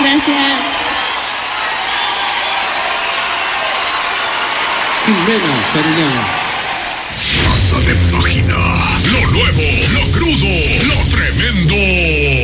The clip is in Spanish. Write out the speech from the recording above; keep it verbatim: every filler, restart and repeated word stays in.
Gracias. Jimena Sariñana. Pasa de página. Lo nuevo, lo crudo,